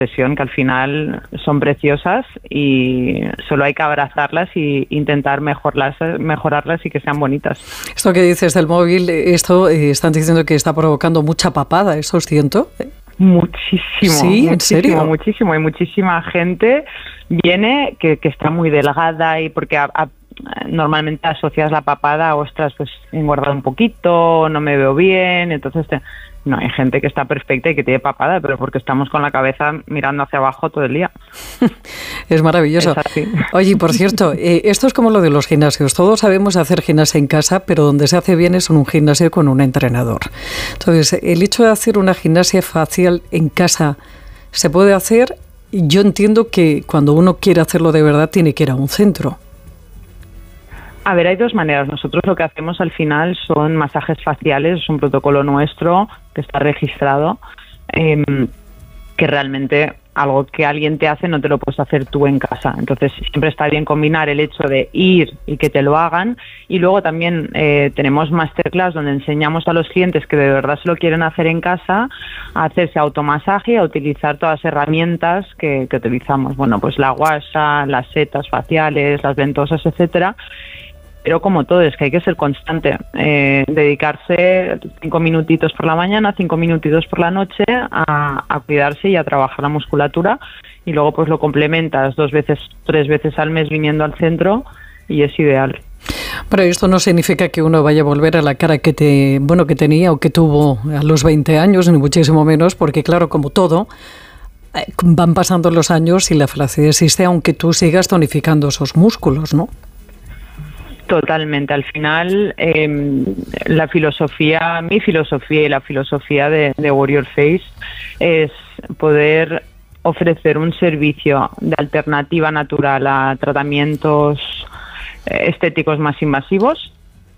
sesión, que al final son preciosas y solo hay que abrazarlas e intentar mejorarlas y que sean bonitas. Esto que dices del móvil, están diciendo que está provocando mucha papada, ¿eso es cierto? Muchísimo. Sí, ¿en serio? Muchísimo. Hay muchísima gente viene que está muy delgada y porque normalmente asocias la papada a, ostras, pues he engordado un poquito, no me veo bien, entonces no, hay gente que está perfecta y que tiene papada, pero porque estamos con la cabeza mirando hacia abajo todo el día. Es maravilloso. Es Oye, por cierto, esto es como lo de los gimnasios. Todos sabemos hacer gimnasia en casa, pero donde se hace bien es en un gimnasio con un entrenador. Entonces, el hecho de hacer una gimnasia facial en casa se puede hacer. Yo entiendo que cuando uno quiere hacerlo de verdad tiene que ir a un centro. A ver, hay dos maneras. Nosotros lo que hacemos al final son masajes faciales, es un protocolo nuestro que está registrado, que realmente algo que alguien te hace no te lo puedes hacer tú en casa. Entonces siempre está bien combinar el hecho de ir y que te lo hagan, y luego también tenemos masterclass donde enseñamos a los clientes que de verdad se lo quieren hacer en casa a hacerse automasaje, a utilizar todas las herramientas que utilizamos. Bueno, pues la guasa, las setas faciales, las ventosas, etcétera. Pero como todo, es que hay que ser constante, dedicarse 5 minutitos por la mañana, 5 minutitos por la noche a cuidarse y a trabajar la musculatura, y luego pues lo complementas 2 veces, 3 veces al mes viniendo al centro y es ideal. Pero esto no significa que uno vaya a volver a la cara que tenía o que tuvo a los 20 años, ni muchísimo menos, porque claro, como todo, van pasando los años y la flacidez existe, aunque tú sigas tonificando esos músculos, ¿no? Totalmente. Al final, mi filosofía y la filosofía de Warrior Face es poder ofrecer un servicio de alternativa natural a tratamientos estéticos más invasivos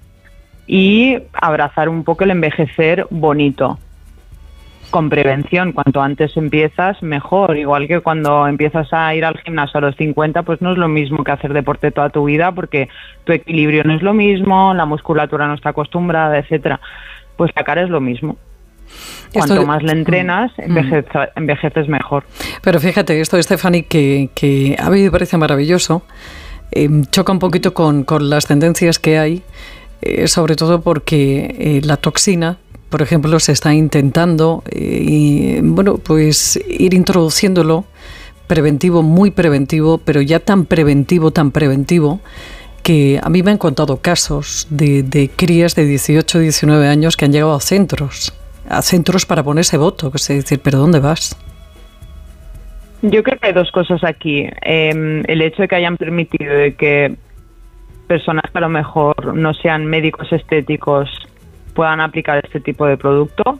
y abrazar un poco el envejecer bonito, con prevención. Cuanto antes empiezas, mejor. Igual que cuando empiezas a ir al gimnasio a los 50, pues no es lo mismo que hacer deporte toda tu vida, porque tu equilibrio no es lo mismo, la musculatura no está acostumbrada, etcétera. Pues la cara es lo mismo. Cuanto más le entrenas, envejeces mejor. Pero fíjate, esto de Stephanie, que a mí me parece maravilloso, choca un poquito con las tendencias que hay, sobre todo porque la toxina, por ejemplo, se está intentando pues ir introduciéndolo preventivo, muy preventivo, pero ya tan preventivo, que a mí me han contado casos de crías de 18, 19 años que han llegado a centros para ponerse botox. Es decir, ¿pero dónde vas? Yo creo que hay dos cosas aquí. El hecho de que hayan permitido de que personas que a lo mejor no sean médicos estéticos puedan aplicar este tipo de producto,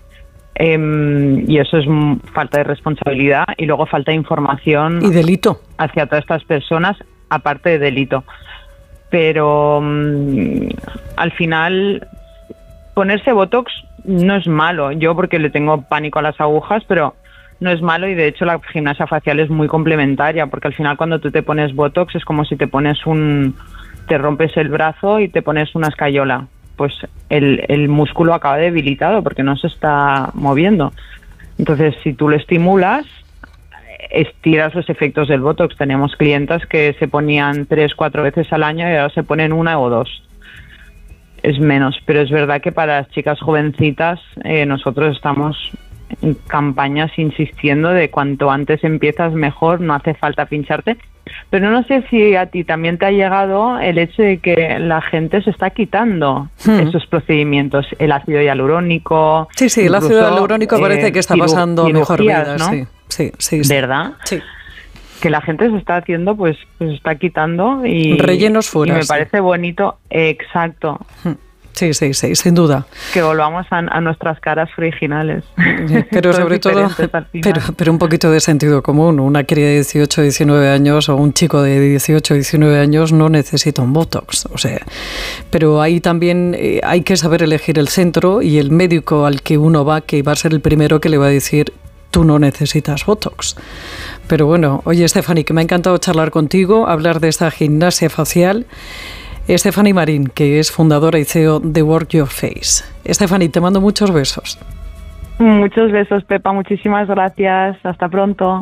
y eso es falta de responsabilidad, y luego falta de información y delito hacia todas estas personas, aparte de delito. Pero al final ponerse botox no es malo. Yo, porque le tengo pánico a las agujas, pero no es malo, y de hecho la gimnasia facial es muy complementaria, porque al final cuando tú te pones botox es como si te rompes el brazo y te pones una escayola. Pues el músculo acaba debilitado porque no se está moviendo. Entonces, si tú lo estimulas, estiras los efectos del botox. Tenemos clientas que se ponían 3-4 veces al año y ahora se ponen 1 o 2. Es menos, pero es verdad que para las chicas jovencitas nosotros estamos en campañas insistiendo de cuanto antes empiezas mejor, no hace falta pincharte. Pero no sé si a ti también te ha llegado el hecho de que la gente se está quitando esos procedimientos, el ácido hialurónico. Sí, el ácido hialurónico parece que está pasando mejor vida, ¿no? Sí. ¿Verdad? Sí. Que la gente se está haciendo, pues se está quitando y rellenos fuera. Y me parece bonito, exacto. Sí, sin duda. Que volvamos a nuestras caras originales. Pero sobre todo, pero un poquito de sentido común. Una cría de 18, 19 años o un chico de 18, 19 años no necesita un botox. O sea, pero ahí también hay que saber elegir el centro y el médico al que uno va, que va a ser el primero que le va a decir: tú no necesitas botox. Pero bueno, oye, Stephanie, que me ha encantado charlar contigo, hablar de esta gimnasia facial. Stephanie Marín, que es fundadora y CEO de Warrior Face. Stephanie, te mando muchos besos. Muchos besos, Pepa. Muchísimas gracias. Hasta pronto.